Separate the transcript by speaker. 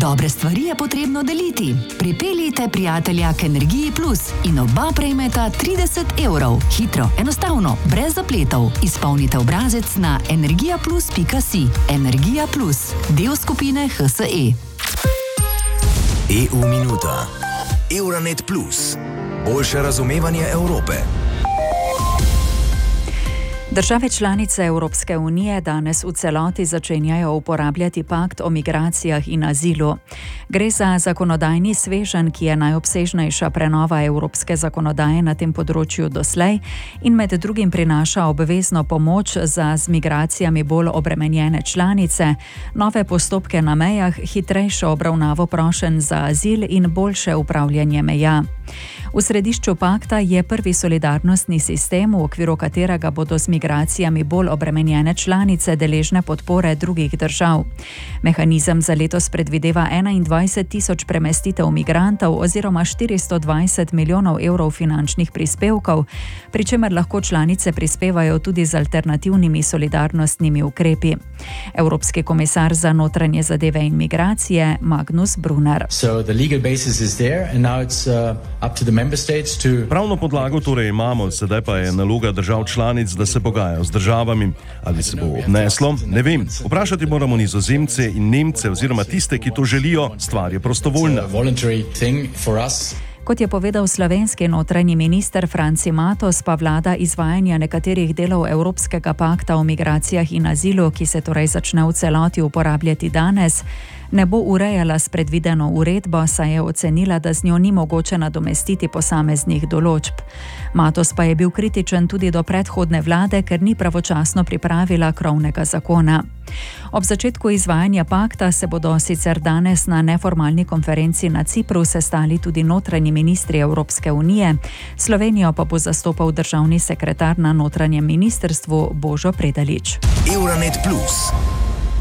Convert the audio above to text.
Speaker 1: Dobre stvari je potrebno deliti. Pripeljite prijatelja k Energiji Plus in oba prejmeta 30 €. Hitro, enostavno, brez zapletov. Izpolnite obrazec na energijaplus.si. Energija Plus, del skupine HSE.
Speaker 2: EU Minuta. Euranet Plus. Boljše razumevanje Evrope.
Speaker 3: Države članice Evropske unije danes v celoti začenjajo uporabljati pakt o migracijah in azilu. Gre za zakonodajni sveženj, ki je najobsežnejša prenova evropske zakonodaje na tem področju doslej in med drugim prinaša obvezno pomoč za z migracijami bolj obremenjene članice, nove postopke na mejah, hitrejšo obravnavo prošenj za azil in boljše upravljanje meja. V središču pakta je prvi solidarnostni sistem, v okviru katerega bodo z migracijami bolj obremenjene članice deležne podpore drugih držav. Mehanizem za letos predvideva 21.000 premestitev migrantov oziroma 420 milijonov evrov finančnih prispevkov, pri čemer lahko članice prispevajo tudi z alternativnimi solidarnostnimi ukrepi. Evropski komisar za notranje zadeve in migracije Magnus Brunner.
Speaker 4: Pravno podlago torej imamo, sedaj pa je naloga držav članic, da se pogajajo z državami. Ali se bo obneslo? Ne vem. Vprašati moramo Nizozemce in Nemce oziroma tiste, ki to želijo. Stvar je prostovoljna.
Speaker 3: Kot je povedal slovenski notranji minister Franci Matos, pa vlada izvajanja nekaterih delov Evropskega pakta o migracijah in azilu, ki se torej začne v celoti uporabljati danes, ne bo urejala s predvideno uredbo, saj je ocenila, da z njo ni mogoče nadomestiti posameznih določb. Matos pa je bil kritičen tudi do predhodne vlade, ker ni pravočasno pripravila krovnega zakona. Ob začetku izvajanja pakta se bodo sicer danes na neformalni konferenci na Cipru sestali tudi notranji ministri Evropske unije, Slovenijo pa bo zastopal državni sekretar na notranjem ministrstvu Božo Predalič.
Speaker 2: Euranet Plus.